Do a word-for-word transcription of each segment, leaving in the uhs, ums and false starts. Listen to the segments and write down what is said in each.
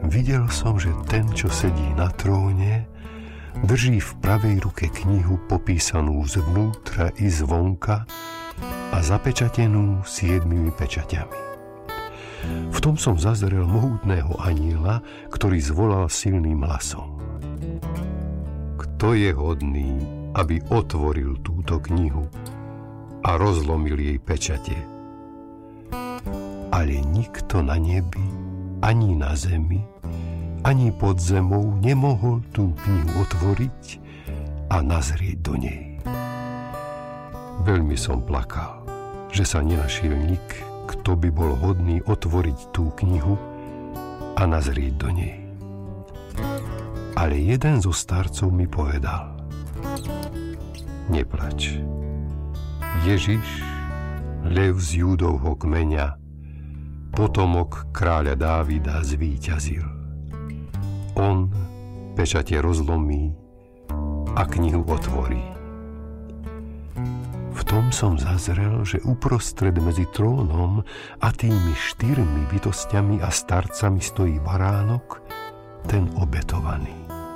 videl som, že ten, čo sedí na tróne, drží v pravej ruke knihu popísanú zvnútra i zvonka a zapečatenú siedmimi pečaťami. V tom som zazrel mohutného anjela, ktorý zvolal silným hlasom: Kto je hodný, aby otvoril túto knihu a rozlomil jej pečate? Ale nikto na nebi, ani na zemi, ani pod zemou nemohol tú knihu otvoriť a nazrieť do nej. Veľmi som plakal, že sa nenašiel nik, kto by bol hodný otvoriť tú knihu a nazrieť do nej. Ale jeden zo starcov mi povedal: Neplač. Ježiš, lev z Júdovho kmeňa, potomok kráľa Dávida, zvíťazil. On pečate rozlomí a knihu otvorí. V tom som zazrel, že uprostred medzi trónom a tými štyrmi bytostiami a starcami stojí baránok, ten obetovaný.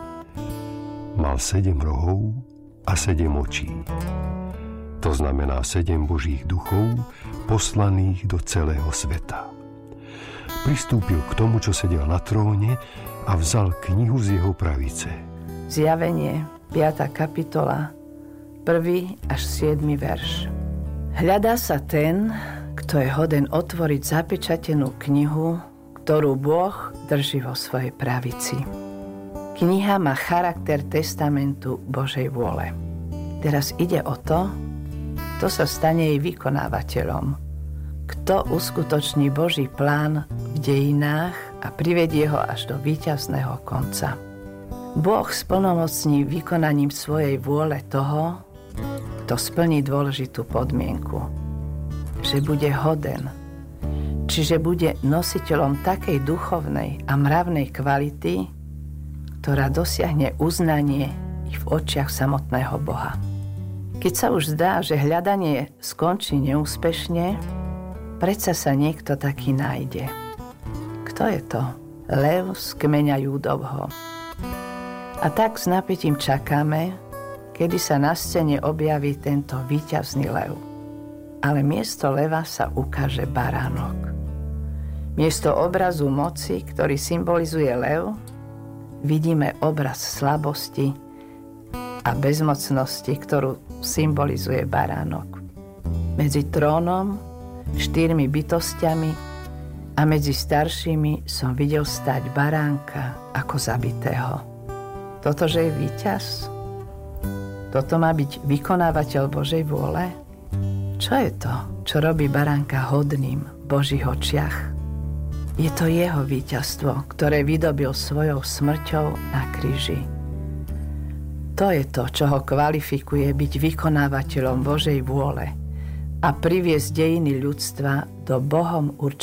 Mal sedem rohov a sedem očí. To znamená sedem božích duchov poslaných do celého sveta. Pristúpil k tomu, čo sedel na tróne, a vzal knihu z jeho pravice. Zjavenie, piata kapitola, prvý až siedmy verš. Hľadá sa ten, kto je hoden otvoriť zapečatenú knihu, ktorú Boh drží vo svojej pravici. Kniha má charakter testamentu Božej vôle. Teraz ide o to, kto sa stane jej vykonávateľom, kto uskutoční Boží plán v dejinách a privedie ho až do víťazného konca. Boh splnomocní vykonaním svojej vôle toho, kto splní dôležitú podmienku, že bude hoden, čiže bude nositeľom takej duchovnej a mravnej kvality, ktorá dosiahne uznanie i v očiach samotného Boha. Keď sa už zdá, že hľadanie skončí neúspešne, predsa sa niekto taký nájde. Kto je to? Lev z kmeňa Júdovho. A tak s napätím čakáme, kedy sa na scéne objaví tento víťazný lev. Ale miesto leva sa ukáže baránok. Miesto obrazu moci, ktorý symbolizuje lev, vidíme obraz slabosti a bezmocnosti, ktorú symbolizuje baránok. Medzi trónom, štyrmi bytostiami a medzi staršími som videl stáť baránka ako zabitého. Toto, že je víťaz? Toto má byť vykonávateľ Božej vôle? Čo je to, čo robí baránka hodným v Božích očiach? Je to jeho víťazstvo, ktoré vydobil svojou smrťou na kríži. To je to, čo ho kvalifikuje byť vykonávateľom Božej vôle a priviesť dejiny ľudstva do Bohom určeného